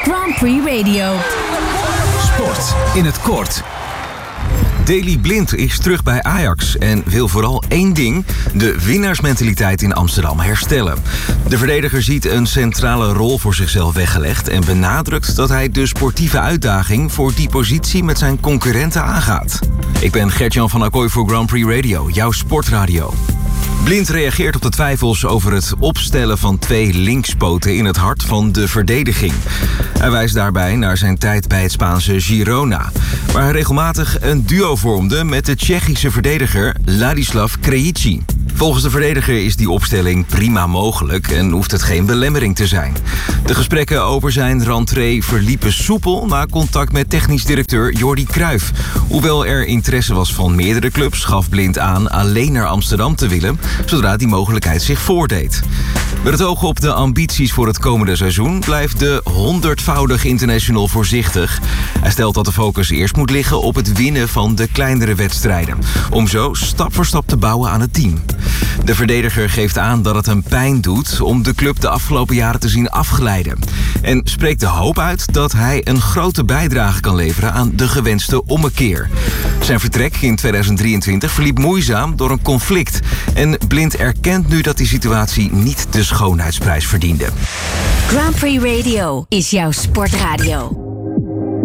Grand Prix Radio. Sport in het kort. Daley Blind is terug bij Ajax en wil vooral één ding: de winnaarsmentaliteit in Amsterdam herstellen. De verdediger ziet een centrale rol voor zichzelf weggelegd en benadrukt dat hij de sportieve uitdaging voor die positie met zijn concurrenten aangaat. Ik ben Gert-Jan van Acquoy voor Grand Prix Radio, jouw sportradio. Blind reageert op de twijfels over het opstellen van 2 linkspoten in het hart van de verdediging. Hij wijst daarbij naar zijn tijd bij het Spaanse Girona, waar hij regelmatig een duo vormde met de Tsjechische verdediger Ladislav Krejci. Volgens de verdediger is die opstelling prima mogelijk en hoeft het geen belemmering te zijn. De gesprekken over zijn rentree verliepen soepel na contact met technisch directeur Jordi Cruijff. Hoewel er interesse was van meerdere clubs, gaf Blind aan alleen naar Amsterdam te willen, zodra die mogelijkheid zich voordeed. Met het oog op de ambities voor het komende seizoen blijft de 100-voudig international voorzichtig. Hij stelt dat de focus eerst moet liggen op het winnen van de kleinere wedstrijden, om zo stap voor stap te bouwen aan het team. De verdediger geeft aan dat het hem pijn doet om de club de afgelopen jaren te zien afglijden. En spreekt de hoop uit dat hij een grote bijdrage kan leveren aan de gewenste ommekeer. Zijn vertrek in 2023 verliep moeizaam door een conflict. En Blind erkent nu dat die situatie niet de schoonheidsprijs verdiende. Grand Prix Radio is jouw sportradio.